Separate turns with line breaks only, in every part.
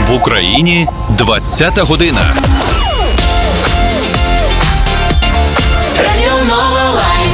В Україні 20-та година.
Радіо Нова Лайн.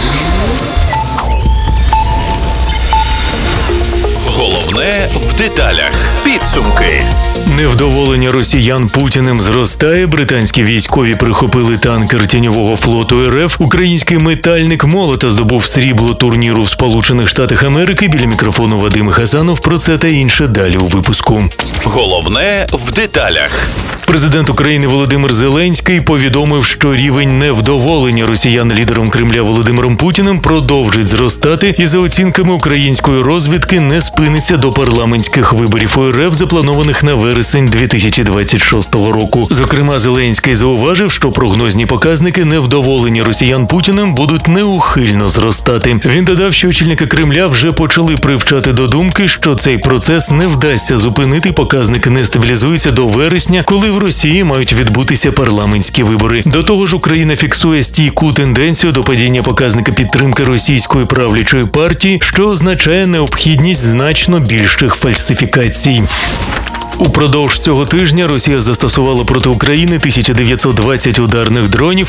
Головне в деталях. Підсумки.
Невдоволення росіян Путіним зростає. Британські військові прихопили танкер тіньового флоту РФ. Український метальник молота здобув срібло турніру в Сполучених Штатах Америки. Біля мікрофону Вадим Хасанов. Про це та інше далі у випуску.
Головне в деталях.
Президент України Володимир Зеленський повідомив, що рівень невдоволення росіян лідером Кремля Володимиром Путіним продовжить зростати і, за оцінками української розвідки, не спиниться до парламентських виборів УРФ, запланованих на вересень 2026 року. Зокрема, Зеленський зауважив, що прогнозні показники невдоволення росіян Путіним будуть неухильно зростати. Він додав, що очільники Кремля вже почали привчати до думки, що цей процес не вдасться зупинити, показники не стабілізуються до вересня, коли в Росії мають відбутися парламентські вибори. До того ж, Україна фіксує стійку тенденцію до падіння показника підтримки російської правлячої партії, що означає необхідність значно більших фальсифікацій. Упродовж цього тижня Росія застосувала проти України 1920 ударних дронів,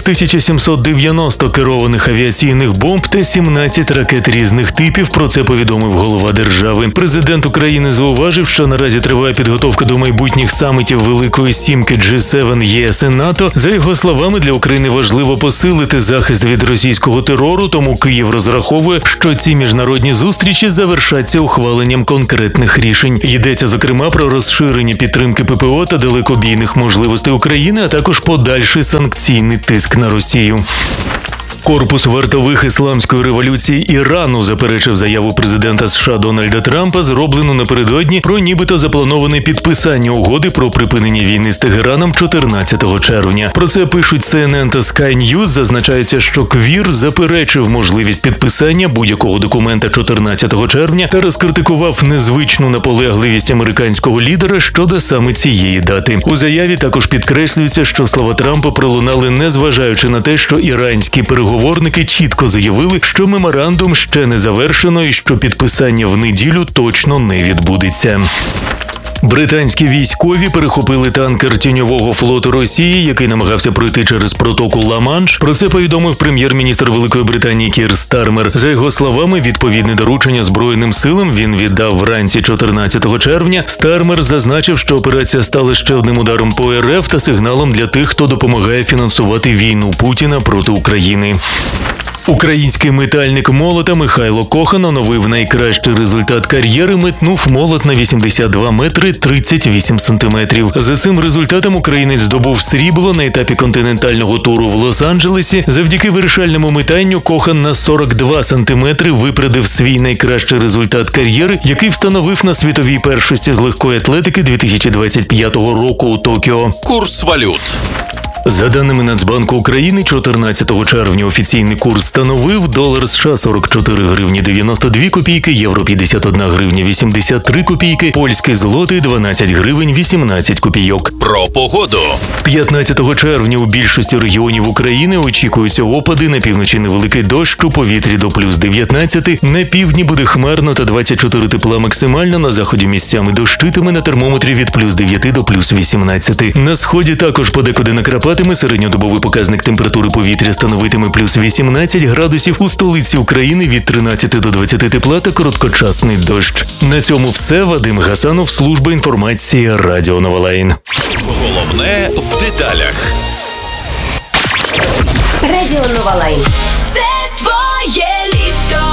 1790 керованих авіаційних бомб та 17 ракет різних типів. Про це повідомив голова держави. Президент України зауважив, що наразі триває підготовка до майбутніх самітів Великої Сімки G7, ЄС і НАТО. За його словами, для України важливо посилити захист від російського терору, тому Київ розраховує, що ці міжнародні зустрічі завершаться ухваленням конкретних рішень. Йдеться, зокрема, про розширення підтримки ППО та далекобійних можливостей України, а також подальший санкційний тиск на Росію. Корпус вартових ісламської революції Ірану заперечив заяву президента США Дональда Трампа, зроблену напередодні, про нібито заплановане підписання угоди про припинення війни з Тегераном 14 червня. Про це пишуть CNN та Sky News. Зазначається, що КВІР заперечив можливість підписання будь-якого документа 14 червня та розкритикував незвичну наполегливість американського лідера щодо саме цієї дати. У заяві також підкреслюється, що слова Трампа пролунали, незважаючи на те, що іранські переговорники чітко заявили, що меморандум ще не завершено і що підписання в неділю точно не відбудеться. Британські військові перехопили танкер тіньового флоту Росії, який намагався пройти через протоку Ла-Манш. Про це повідомив прем'єр-міністр Великої Британії Кір Стармер. За його словами, відповідне доручення Збройним силам він віддав вранці 14 червня. Стармер зазначив, що операція стала ще одним ударом по РФ та сигналом для тих, хто допомагає фінансувати війну Путіна проти України. Український метальник молота Михайло Кохан оновив найкращий результат кар'єри, метнув молот на 82 метри 38 сантиметрів. За цим результатом українець здобув срібло на етапі континентального туру в Лос-Анджелесі. Завдяки вирішальному метанню Кохан на 42 сантиметри випередив свій найкращий результат кар'єри, який встановив на світовій першості з легкої атлетики 2025 року у Токіо.
Курс валют.
За даними Нацбанку України, 14 червня офіційний курс становив долар США 44 гривні 92 копійки, євро 51 гривня 83 копійки, польський злотий 12 гривень 18 копійок.
Про погоду.
15 червня у більшості регіонів України очікуються опади, на півночі невеликий дощ, у повітрі до плюс 19, на півдні буде хмарно та 24 тепла максимально, на заході місцями дощитиме, на термометрі від плюс 9 до плюс 18. На сході також подекуди накрапатиме, середньодобовий показник температури повітря становитиме плюс 18 градусів, у столиці України від 13 до 20 тепла та короткочасний дощ. На цьому все. Вадим Хасанов, служба інформації, Радіо Нова Лайн.
Головне в деталях.
Радіо Нова Лайн. Це твоє літо.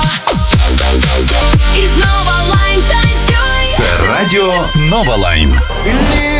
І знову Лайн танцює.
Це Радіо Нова Лайн.